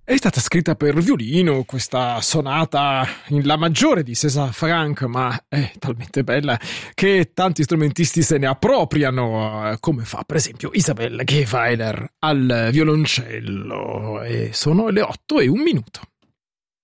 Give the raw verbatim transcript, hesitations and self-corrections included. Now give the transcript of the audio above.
È stata scritta per violino, questa sonata in La maggiore di César Franck, ma è talmente bella che tanti strumentisti se ne appropriano, come fa per esempio Isabelle Gehweiler al violoncello. E sono le otto e un minuto.